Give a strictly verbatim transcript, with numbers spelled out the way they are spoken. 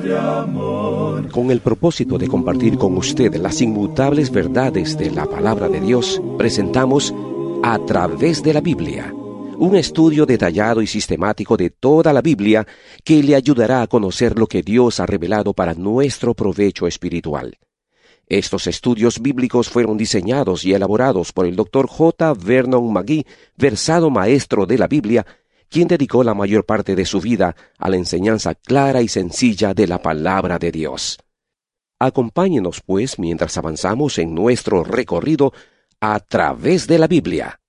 de amor. Con el propósito de compartir con usted las inmutables verdades de la palabra de Dios, presentamos A Través de la Biblia, un estudio detallado y sistemático de toda la Biblia que le ayudará a conocer lo que Dios ha revelado para nuestro provecho espiritual. Estos estudios bíblicos fueron diseñados y elaborados por el doctor J. Vernon McGee, versado maestro de la Biblia, quien dedicó la mayor parte de su vida a la enseñanza clara y sencilla de la palabra de Dios. Acompáñenos, pues, mientras avanzamos en nuestro recorrido a través de la Biblia.